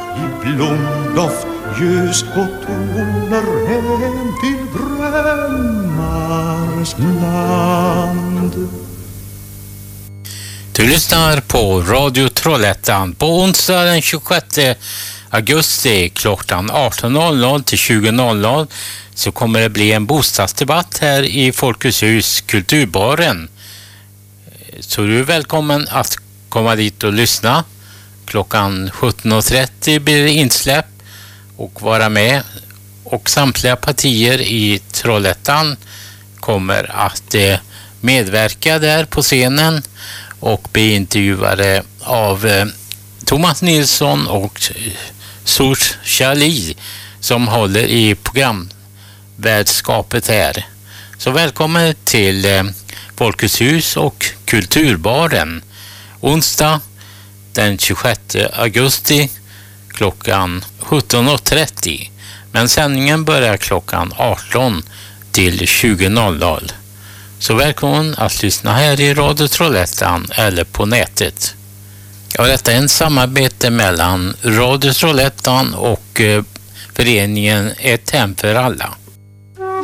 i blomdoft, ljus och toner hem till drömmars land. Du lyssnar på Radio Trollhättan på onsdag den 26 augusti klockan 18.00 till 20.00 så kommer det bli en bostadsdebatt här i Folkets hus Kulturbaren. Så du är välkommen att komma dit och lyssna. Klockan 17.30 blir det insläpp och vara med. Och samtliga partier i Trollhättan kommer att medverka där på scenen och bli intervjuade av Thomas Nilsson och Source Charlie som håller i programvärdskapet här. Så välkommen till Folkets hus och Kulturbaren onsdag den 26 augusti klockan 17.30. Men sändningen börjar klockan 18 till 20.00. Så välkommen att lyssna här i Radio Trollhättan eller på nätet. Ja, detta är en samarbete mellan Radio Trollhättan och föreningen Ett hem för alla.